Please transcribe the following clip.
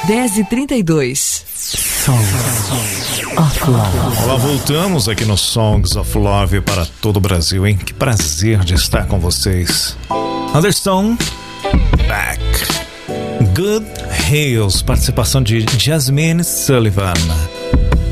10h32. Songs of Love. Olá, voltamos aqui no Songs of Love para todo o Brasil, hein? Que prazer de estar com vocês. Anderson Paak, Good Hills, participação de Jazmine Sullivan.